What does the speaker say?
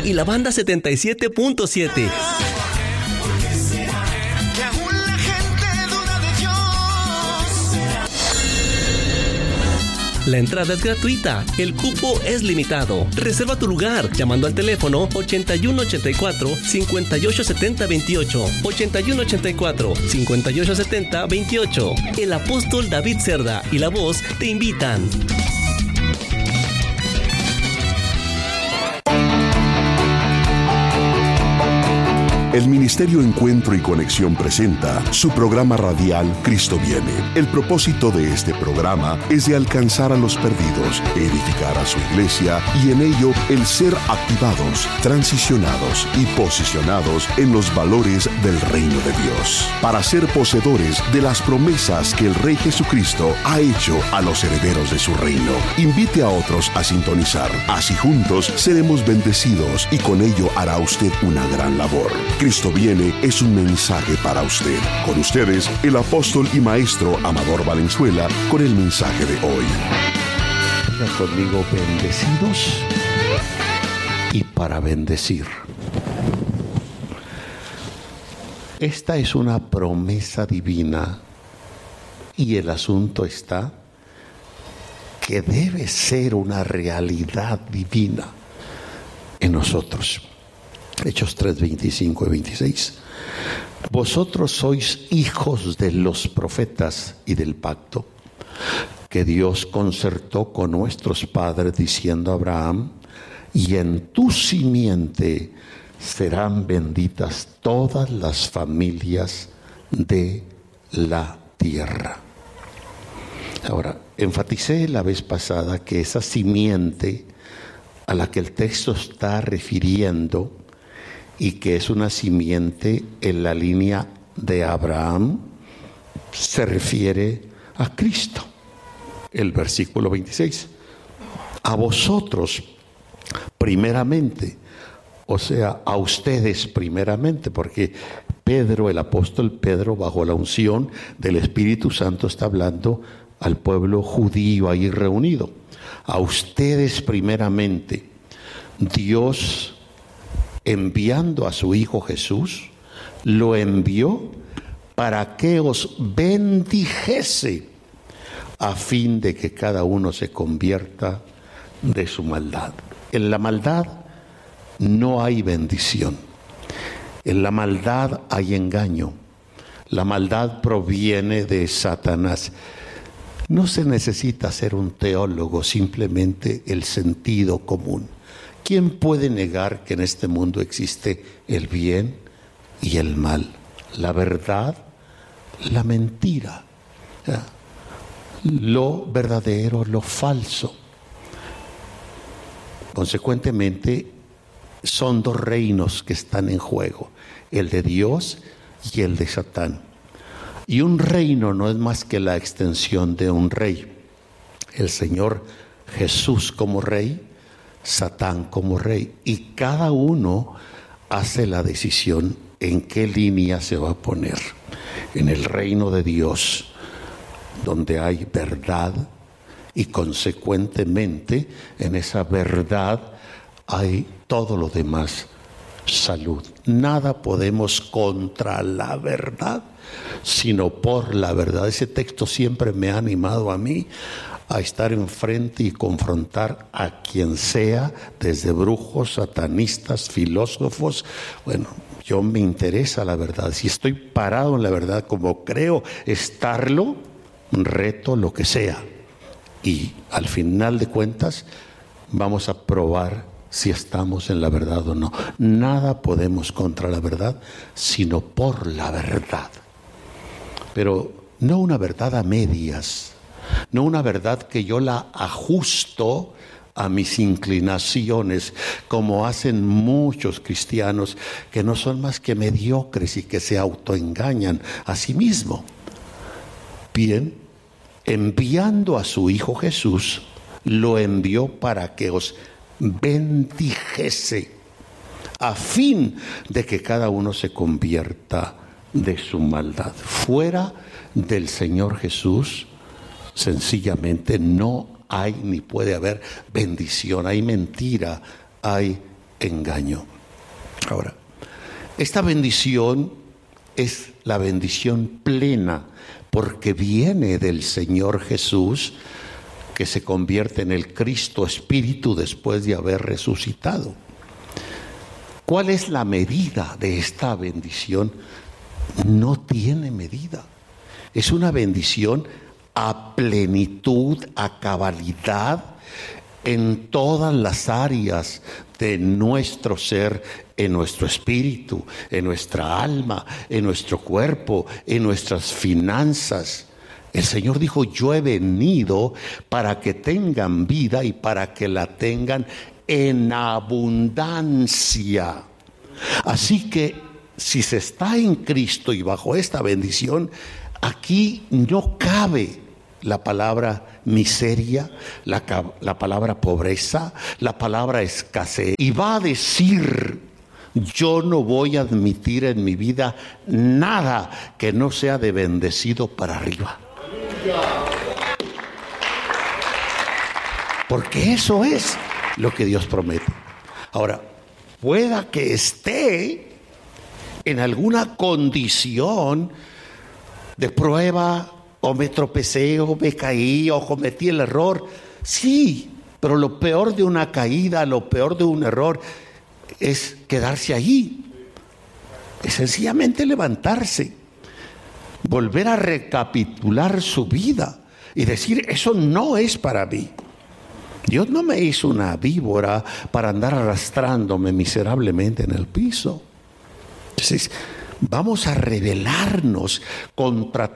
y la banda 77.7. La entrada es gratuita, el cupo es limitado. Reserva tu lugar llamando al teléfono 8184-587028. 8184-587028. El apóstol David Cerda y La Voz te invitan. El Ministerio Encuentro y Conexión presenta su programa radial Cristo Viene. El propósito de este programa es de alcanzar a los perdidos, edificar a su iglesia y en ello el ser activados, transicionados y posicionados en los valores del reino de Dios, para ser poseedores de las promesas que el Rey Jesucristo ha hecho a los herederos de su reino. Invite a otros a sintonizar. Así juntos seremos bendecidos y con ello hará usted una gran labor. Cristo Viene es un mensaje para usted. Con ustedes, el apóstol y maestro Amador Valenzuela, con el mensaje de hoy. Diga conmigo, bendecidos y para bendecir. Esta es una promesa divina y el asunto está que debe ser una realidad divina en nosotros. Hechos 3, 25 y 26. Vosotros sois hijos de los profetas y del pacto que Dios concertó con nuestros padres, diciendo a Abraham: y en tu simiente serán benditas todas las familias de la tierra. Ahora, enfaticé la vez pasada que esa simiente a la que el texto está refiriendo, y que es una simiente en la línea de Abraham, se refiere a Cristo. El versículo 26. A vosotros primeramente, o sea, a ustedes primeramente, porque Pedro, el apóstol Pedro, bajo la unción del Espíritu Santo, está hablando al pueblo judío ahí reunido. A ustedes primeramente, Dios, enviando a su Hijo Jesús, lo envió para que os bendijese, a fin de que cada uno se convierta de su maldad. En la maldad no hay bendición. En la maldad hay engaño. La maldad proviene de Satanás. No se necesita ser un teólogo, simplemente el sentido común. ¿Quién puede negar que en este mundo existe el bien y el mal? La verdad, la mentira, lo verdadero, lo falso. Consecuentemente, son dos reinos que están en juego, el de Dios y el de Satán. Y un reino no es más que la extensión de un rey. El Señor Jesús como rey, Satán como rey, y cada uno hace la decisión en qué línea se va a poner. En el reino de Dios, donde hay verdad, y consecuentemente en esa verdad hay todo lo demás, salud. Nada podemos contra la verdad, sino por la verdad. Ese texto siempre me ha animado a mí a estar enfrente y confrontar a quien sea, desde brujos, satanistas, filósofos. Bueno, yo me interesa la verdad. Si estoy parado en la verdad como creo estarlo, reto lo que sea. Y al final de cuentas vamos a probar si estamos en la verdad o no. Nada podemos contra la verdad, sino por la verdad. Pero no una verdad a medias. No una verdad que yo la ajusto a mis inclinaciones, como hacen muchos cristianos que no son más que mediocres y que se autoengañan a sí mismos. Bien, enviando a su Hijo Jesús, lo envió para que os bendijese, a fin de que cada uno se convierta de su maldad. Fuera del Señor Jesús, sencillamente no hay ni puede haber bendición. Hay mentira, hay engaño. Ahora, esta bendición es la bendición plena porque viene del Señor Jesús, que se convierte en el Cristo Espíritu después de haber resucitado. ¿Cuál es la medida de esta bendición? No tiene medida. Es una bendición a plenitud, a cabalidad, en todas las áreas de nuestro ser, en nuestro espíritu, en nuestra alma, en nuestro cuerpo, en nuestras finanzas. El Señor dijo: yo he venido para que tengan vida y para que la tengan en abundancia. Así que si se está en Cristo y bajo esta bendición, aquí no cabe la palabra miseria, la palabra pobreza, la palabra escasez. Y va a decir: yo no voy a admitir en mi vida nada que no sea de bendecido para arriba. Porque eso es lo que Dios promete. Ahora, pueda que esté en alguna condición de prueba, o me tropecé, o me caí, o cometí el error. Sí, pero lo peor de una caída, lo peor de un error es quedarse allí. Es sencillamente levantarse, volver a recapitular su vida y decir: eso no es para mí. Dios no me hizo una víbora para andar arrastrándome miserablemente en el piso. Entonces, vamos a rebelarnos contra